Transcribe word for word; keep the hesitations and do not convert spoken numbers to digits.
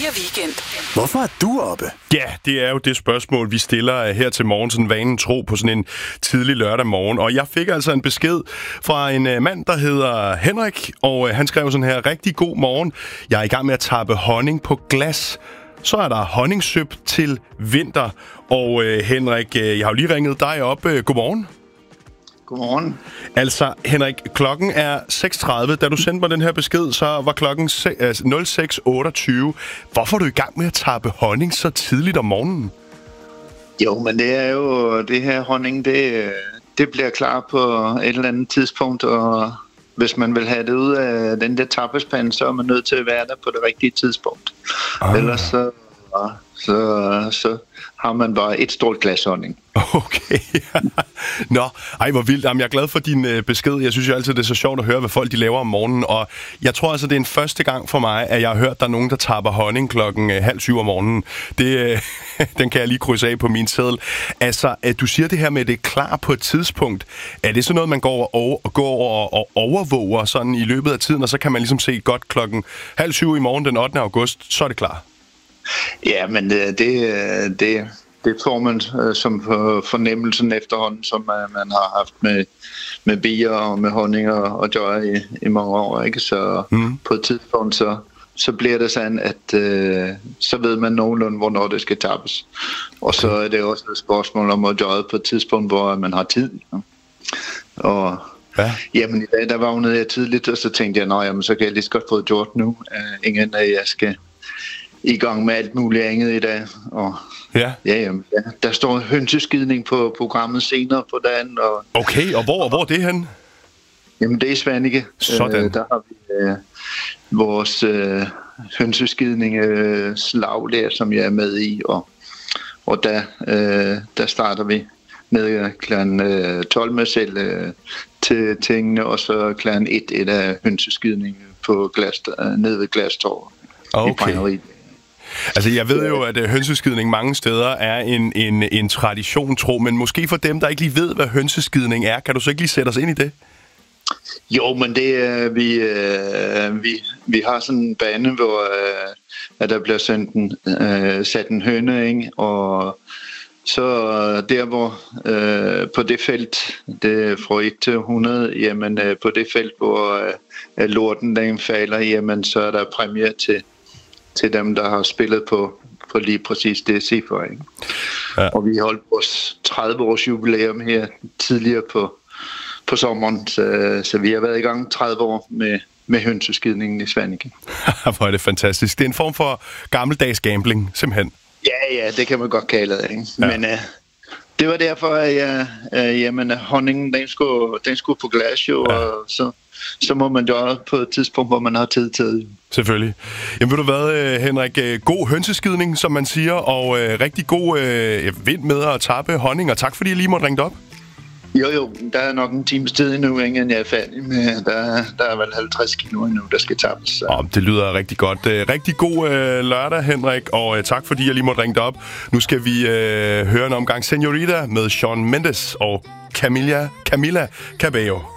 fire Weekend. Hvorfor er du oppe? Ja, det er jo det spørgsmål, vi stiller her til morgen, sådan vanen tro på sådan en tidlig lørdag morgen. Og jeg fik altså en besked fra en mand, der hedder Henrik, og han skrev sådan her: rigtig god morgen. Jeg er i gang med at tappe honning på glas. Så er der honningsøb til vinter. Og øh, Henrik, øh, jeg har jo lige ringet dig op. Øh, godmorgen. Godmorgen. Altså, Henrik, klokken er seks tredive. Da du sendte mig den her besked, så var klokken nul seks otteogtyve. Hvorfor er du i gang med at tappe honning så tidligt om morgenen? Jo, men det er jo det her honning, det, det bliver klar på et eller andet tidspunkt, og hvis man vil have det ud af den der tappespande, så er man nødt til at være der på det rigtige tidspunkt. Ah. Ellers så, så, så har man bare et stort glas honning. Okay. Nå, ej hvor vildt. Jamen, jeg er glad for din øh, besked. Jeg synes jo altid, det er så sjovt at høre, hvad folk de laver om morgenen. Og jeg tror altså, det er en første gang for mig, at jeg har hørt, at der er nogen, der tapper honning klokken øh, halv syv om morgenen. Det, øh, den kan jeg lige krydse af på min seddel. Altså, at du siger det her med, at det er klar på et tidspunkt. Er det sådan noget, man går og, går over og overvåger sådan i løbet af tiden, og så kan man ligesom se godt klokken halv syv i morgen den ottende august, så er det klar? Ja, men det, det, det, det får man øh, som fornemmelsen efterhånden, som øh, man har haft med, med bier og med honning og, og joy i, i mange år, ikke? Så mm. på et tidspunkt, så, så bliver det sådan, at øh, så ved man nogenlunde, hvornår det skal tappes. Og så er det også et spørgsmål om at joy på et tidspunkt, hvor man har tid. Ja. Og ja. Jamen i dag, der vågnede jeg tidligt, og så tænkte jeg, nej, jamen, så kan jeg lige så godt få det gjort nu. Uh, ingen af jeg skal i gang med alt muligt andet i dag. Og ja. Ja, jamen, ja, der står hønseskidning på programmet senere på dagen. Og, okay, og hvor, og hvor er det hen? Jamen det er Svanike. Sådan. Uh, der har vi uh, vores uh, hønseskidning uh, slag der, som jeg er med i. Og, og der, uh, der starter vi ned klokken uh, tolv med selv uh, til tingene, og så klokken et, et af hønseskidningen på glas, uh, nede ved Glastorv. Okay. Altså, jeg ved jo, at hønseskidning mange steder er en, en, en tradition, tro, men måske for dem, der ikke lige ved, hvad hønseskidning er, kan du så ikke lige sætte os ind i det? Jo, men det er, vi, øh, vi, vi har sådan en bane, hvor øh, at der bliver sendt en, øh, sat en høne, ikke? Og så der, hvor øh, på det felt, det er fra et til hundrede, jamen øh, på det felt, hvor øh, lorten den falder, jamen så er der præmier til til dem, der har spillet på, på lige præcis det ciffer, ikke? Ja. Og vi holdt vores tredive års jubilæum her tidligere på, på sommeren, så, så vi har været i gang tredive år med, med hønseskidningen i Svanike. Hvor er det fantastisk. Det er en form for gammeldags gambling, simpelthen. Ja, ja, det kan man godt kalde det, ikke? Ja. Men uh, det var derfor, at jeg, uh, jamen, honningen, den skulle, den skulle på glas, jo, ja. Og så så må man gøre på et tidspunkt, hvor man har tid til det. Selvfølgelig. Jamen ved du hvad, Henrik, god hønseskidning, som man siger, og øh, rigtig god øh, vind med at tappe honning, og tak fordi jeg lige måtte ringe op. Jo jo, der er nok en times tid endnu, inden jeg er færdig med, der, der er vel halvtreds kilo endnu, der skal tappes. Så. Oh, det lyder rigtig godt. Rigtig god øh, lørdag, Henrik, og øh, tak fordi jeg lige måtte ringe op. Nu skal vi øh, høre en omgang Señorita med Shawn Mendes og Camila, Camila Cabello.